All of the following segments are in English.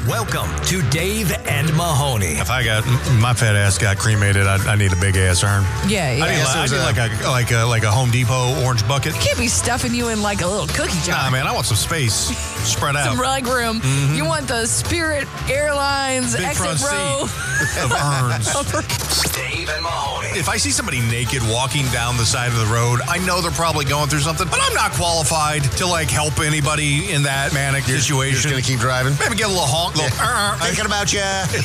Welcome to Dave and Mahoney. If my fat ass got cremated, I need a big ass urn. Yeah. I need like a Home Depot orange bucket. You can't be stuffing you in like a little cookie jar. Nah, man, I want some space spread out. Some rug room. Mm-hmm. You want the Spirit Airlines big exit row of urns. Dave and Mahoney. If I see somebody naked walking down the side of the road, I know they're probably going through something, but I'm not qualified to help anybody in that manic situation. You're just gonna keep driving. Maybe get a little honk. Thinking about you.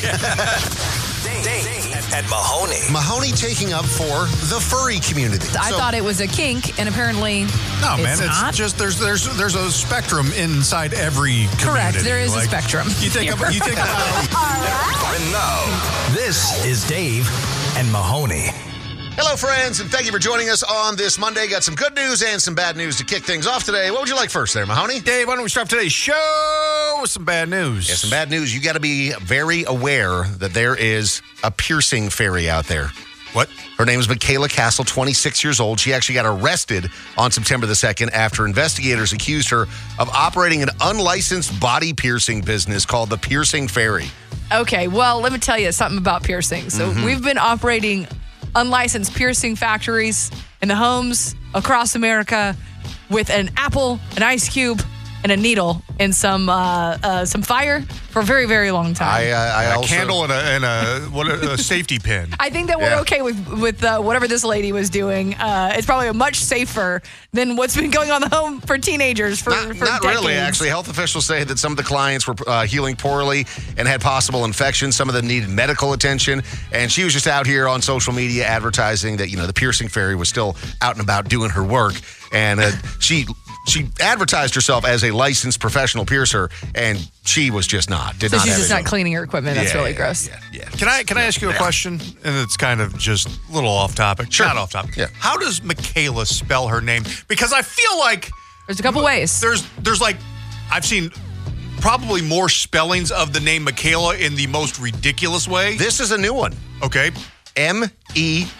Dave and Mahoney. Mahoney taking up for the furry community. I thought it was a kink, and apparently no, man. it's not. Just there's a spectrum inside every community. Correct. There is a spectrum. You think about. And now, this is Dave and Mahoney. Hello, friends, and thank you for joining us on this Monday. Got some good news and some bad news to kick things off today. What would you like first there, Mahoney? Dave, why don't we start today's show with some bad news? Yeah, some bad news. You got to be very aware that there is a piercing fairy out there. What? Her name is Michaela Castle, 26 years old. She actually got arrested on September the 2nd after investigators accused her of operating an unlicensed body piercing business called the Piercing Fairy. Okay, well, let me tell you something about piercing. So we've been operating unlicensed piercing factories in the homes across America with an apple, an ice cube, and a needle and some fire for a very, very long time. A candle and a safety pin. I think that we're okay with whatever this lady was doing. It's probably much safer than what's been going on in the home for teenagers for Not decades. really, actually. Health officials say that some of the clients were healing poorly and had possible infections. Some of them needed medical attention. And she was just out here on social media advertising that, the Piercing Fairy was still out and about doing her work. And she advertised herself as a licensed professional piercer, and she was just not. So she's just not cleaning her equipment. That's really gross. Yeah. Can I ask you a question? And it's kind of just a little off topic. Sure. Not off topic. Yeah. How does Michaela spell her name? Because I feel like There's a couple ways. there's like I've seen probably more spellings of the name Michaela in the most ridiculous way. This is a new one. Okay. Mekhala.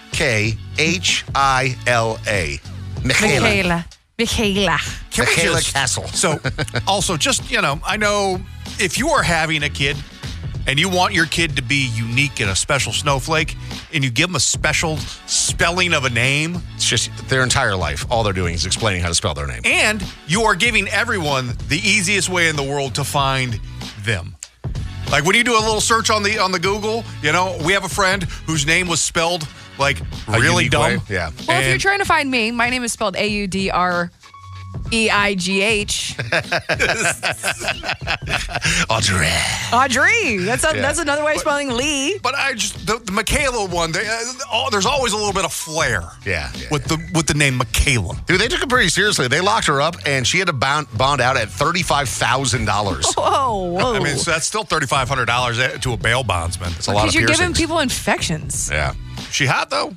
Michaela. Michaela Castle. So, also, just, I know if you are having a kid and you want your kid to be unique and a special snowflake, and you give them a special spelling of a name. It's just their entire life. All they're doing is explaining how to spell their name. And you are giving everyone the easiest way in the world to find them. Like when you do a little search on the Google, we have a friend whose name was spelled like really dumb. Way. Yeah. Well, if you're trying to find me, my name is spelled Audreigh. Audrey. That's another way of spelling Lee. But the Michaela one, there's always a little bit of flair. With the name Michaela. Dude, they took it pretty seriously. They locked her up, and she had to bond out at $35,000. Whoa. I mean, so that's still $3,500 to a bail bondsman. It's a lot of Because you're piercings. giving people infections. Yeah. She hot, though?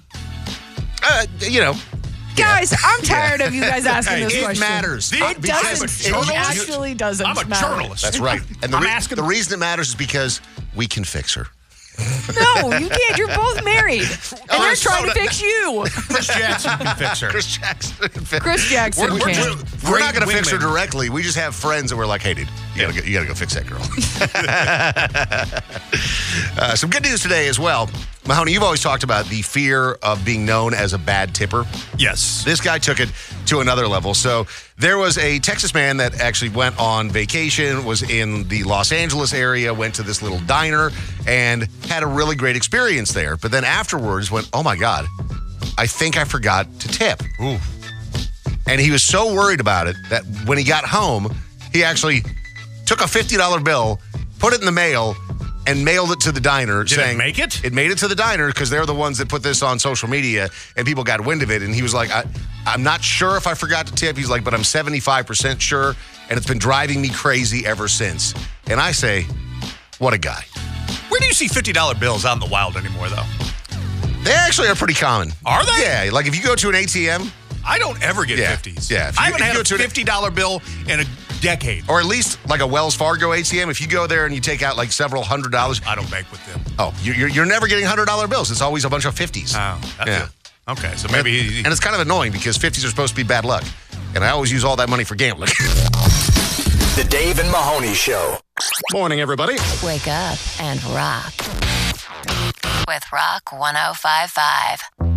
Guys, I'm tired of you guys asking this it question. matters. It doesn't. It actually doesn't I'm a matter. journalist. That's right. And the reason it matters is because we can fix her. No, you can't. You're both married. And they're trying to fix you. Chris Jackson can fix her. Chris Jackson. Chris Jackson can. We're not going to fix her wingman. directly. We just have friends that we're like, hey, dude, you gotta go fix that girl. Some good news today as well. Mahoney, you've always talked about the fear of being known as a bad tipper. Yes. This guy took it to another level. So there was a Texas man that actually went on vacation, was in the Los Angeles area, went to this little diner, and had a really great experience there. But then afterwards went, oh my God, I think I forgot to tip. Ooh. And he was so worried about it that when he got home, he actually took a $50 bill, put it in the mail, and mailed it to the diner. Did it make it? It made it to the diner because they're the ones that put this on social media, and people got wind of it. And he was like, I'm not sure if I forgot to tip. He's like, but I'm 75% sure, and it's been driving me crazy ever since. And I say, what a guy. Where do you see $50 bills out in the wild anymore, though? They actually are pretty common. Are they? Yeah, like if you go to an ATM. I don't ever get 50s. Yeah. I haven't had a $50 bill in a decade. Or at least like a Wells Fargo ATM. If you go there and you take out like several $100s. I don't bank with them. Oh, you're never getting $100 bills. It's always a bunch of 50s. Oh, that's yeah. it. Okay, so maybe... And it's kind of annoying because 50s are supposed to be bad luck. And I always use all that money for gambling. The Dave and Mahoney Show. Morning, everybody. Wake up and rock with Rock 105.5.